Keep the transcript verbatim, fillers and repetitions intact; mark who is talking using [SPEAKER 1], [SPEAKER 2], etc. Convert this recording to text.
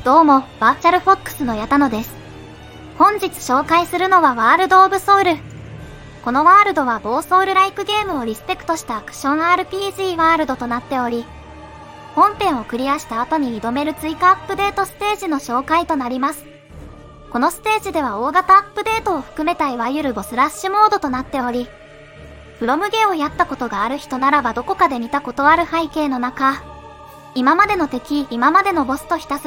[SPEAKER 1] どうも、バーチャルフォックスの矢田野です。本日紹介するのはワールド・オブ・ソウル。このワールドは某ソウルライクゲームをリスペクトしたアクション アールピージー ワールドとなっており、本編をクリアした後に挑める追加アップデートステージの紹介となります。このステージでは大型アップデートを含めたいわゆるボスラッシュモードとなっており、フロムゲをやったことがある人ならばどこかで見たことある背景の中、今までの敵、今までのボスとひたすら